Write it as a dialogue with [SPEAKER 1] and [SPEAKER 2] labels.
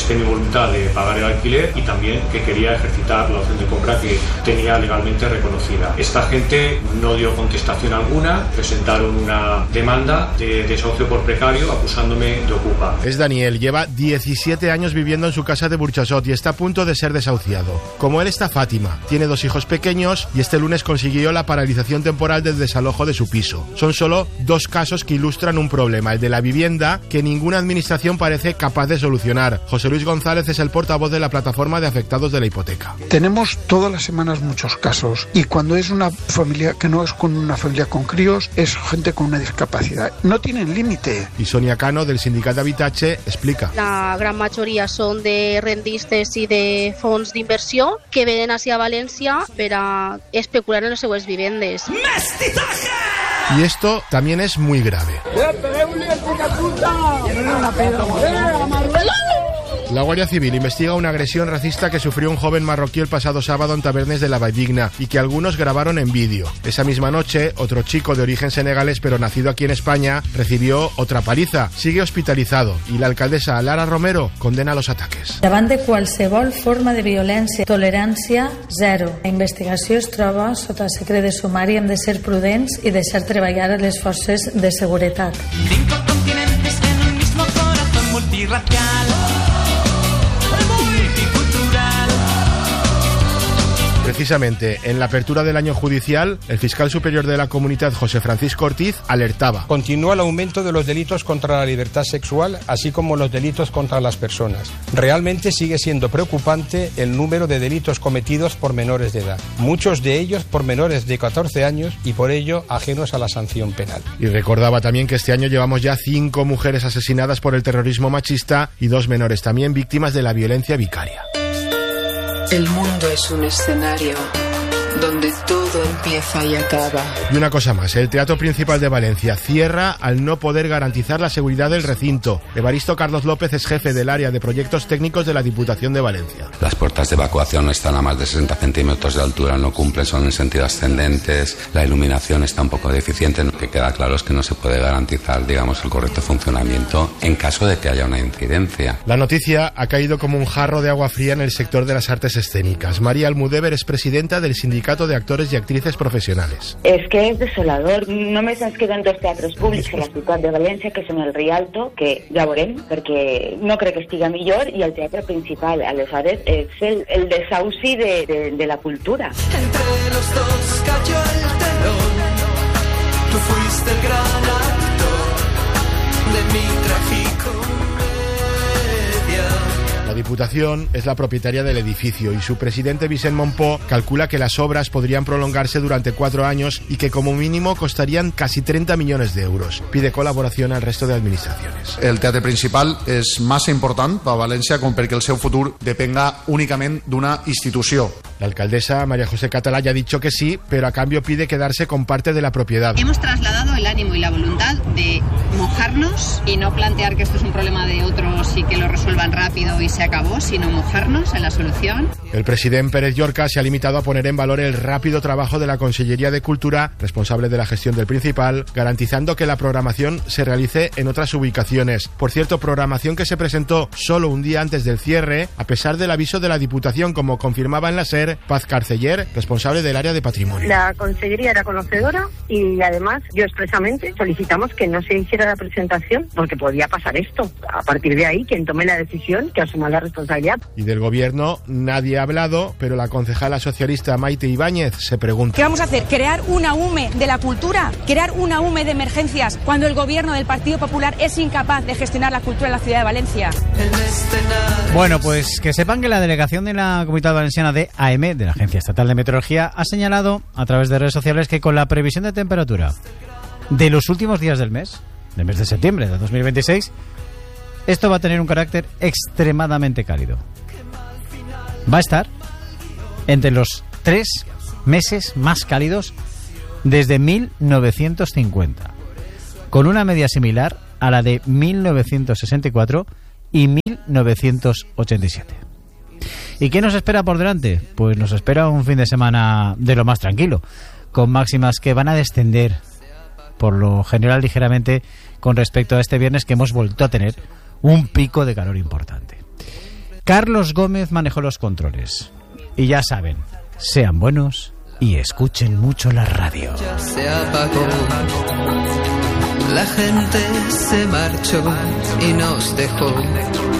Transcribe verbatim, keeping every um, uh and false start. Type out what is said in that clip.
[SPEAKER 1] manifesté mi voluntad de pagar el alquiler y también que quería ejercitar la opción de compra que tenía legalmente reconocida. Esta gente no dio contestación alguna, presentaron una demanda de desahucio por precario acusándome de ocupa.
[SPEAKER 2] Es Daniel, lleva diecisiete años viviendo en su casa de Burchasot y está a punto de ser desahuciado. Como él está Fátima, tiene dos hijos pequeños y este lunes consiguió la paralización temporal del desalojo de su piso. Son solo dos casos que ilustran un problema, el de la vivienda, que ninguna administración parece capaz de solucionar. José Luis González es el portavoz de la plataforma de afectados de la hipoteca.
[SPEAKER 3] Tenemos todas las semanas muchos casos y cuando es una familia que no es con una familia con críos, es gente con una discapacidad. No tienen límite.
[SPEAKER 2] Y Sonia Cano, del Sindicat d'Habitatge, explica.
[SPEAKER 4] La gran majoria són de rendistes i de fons d'inversió que venen hacia València per a especular en les seues vivendes.
[SPEAKER 2] Y esto también es muy grave. La Guardia Civil investiga una agresión racista que sufrió un joven marroquí el pasado sábado en Tabernes de la Valldigna y que algunos grabaron en vídeo. Esa misma noche, otro chico de origen senegalés pero nacido aquí en España recibió otra paliza. Sigue hospitalizado y la alcaldesa Lara Romero condena los ataques.
[SPEAKER 5] Davant de qualsevol forma de violència, tolerància zero. La investigació es troba sota secret de sumari, hem de ser prudents i deixar treballar a les forces de seguretat.
[SPEAKER 6] Cinco continentes en un mismo corazón multirracial.
[SPEAKER 2] Precisamente, en la apertura del año judicial, el fiscal superior de la Comunidad, José Francisco Ortiz, alertaba.
[SPEAKER 7] Continúa el aumento de los delitos contra la libertad sexual, así como los delitos contra las personas. Realmente sigue siendo preocupante el número de delitos cometidos por menores de edad, muchos de ellos por menores de catorce años y por ello ajenos a la sanción penal.
[SPEAKER 2] Y recordaba también que este año llevamos ya cinco mujeres asesinadas por el terrorismo machista y dos menores también víctimas de la violencia vicaria.
[SPEAKER 8] El mundo es un escenario donde todo empieza y acaba.
[SPEAKER 2] Y una cosa más, el Teatro Principal de Valencia cierra al no poder garantizar la seguridad del recinto. Evaristo Carlos López es jefe del área de proyectos técnicos de la Diputación de Valencia.
[SPEAKER 9] Las puertas de evacuación están a más de sesenta centímetros de altura, no cumplen, son en sentido ascendentes, la iluminación está un poco deficiente, lo que queda claro es que no se puede garantizar, digamos, el correcto funcionamiento en caso de que haya una incidencia.
[SPEAKER 2] La noticia ha caído como un jarro de agua fría en el sector de las artes escénicas. María Almudévar es presidenta del Sindicato de Actores y Actrices Profesionales.
[SPEAKER 10] És que és desolador. Només ens queden dos teatres públics a la ciutat de València, que són el Rialto, que ja veurem, perquè no crec que estiga millor, i el Teatre Principal. Aleshores, és el, el desahuci de, de, de la cultura.
[SPEAKER 6] Entre los dos cayó el telón. Tú fuiste el gran actor de mi trágico.
[SPEAKER 2] La Diputación es la propietaria del edificio y su presidente Vicent Monpó calcula que las obras podrían prolongarse durante cuatro años y que como mínimo costarían casi treinta millones de euros. Pide col·laboració al resto de administraciones.
[SPEAKER 11] El Teatre Principal és massa important per a València com perquè el seu futur depenga únicament d'una institució.
[SPEAKER 2] La alcaldesa María José Catalá ya ha dicho que sí, pero a cambio pide quedarse con parte de la propiedad.
[SPEAKER 12] Hemos trasladado el ánimo y la voluntad de mojarnos y no plantear que esto es un problema de otros y que lo resuelvan rápido y se acabó, sino mojarnos en la solución.
[SPEAKER 2] El presidente Pérez Llorca se ha limitado a poner en valor el rápido trabajo de la Consellería de Cultura, responsable de la gestión del Principal, garantizando que la programación se realice en otras ubicaciones. Por cierto, programación que se presentó solo un día antes del cierre, a pesar del aviso de la Diputación, como confirmaba en la SER Paz Carceller, responsable del área de patrimonio.
[SPEAKER 13] La Consellería era conocedora y además yo expresamente solicitamos que no se hiciera la presentación porque podía pasar esto. A partir de ahí, quien tome la decisión, que asuma la responsabilidad.
[SPEAKER 2] Y del gobierno nadie ha hablado, pero la concejala socialista Maite Ibáñez se pregunta.
[SPEAKER 14] ¿Qué vamos a hacer? ¿Crear una U M E de la cultura? ¿Crear una U M E de emergencias cuando el gobierno del Partido Popular es incapaz de gestionar la cultura en la ciudad de Valencia?
[SPEAKER 15] Bueno, pues que sepan que la delegación de la Comunitat Valenciana de A E M E, de la Agencia Estatal de Meteorología, ha señalado a través de redes sociales que con la previsión de temperatura de los últimos días del mes, del mes de septiembre de dos mil veintiséis, esto va a tener un carácter extremadamente cálido. Va a estar entre los tres meses más cálidos desde mil novecientos cincuenta, con una media similar a la de mil novecientos sesenta y cuatro y mil novecientos ochenta y siete. ¿Y qué nos espera por delante? Pues nos espera un fin de semana de lo más tranquilo, con máximas que van a descender por lo general ligeramente con respecto a este viernes, que hemos vuelto a tener un pico de calor importante. Carlos Gómez manejó los controles. Y ya saben, sean buenos y escuchen mucho la radio.
[SPEAKER 6] Ya se apagó, la gente se marchó y nos dejó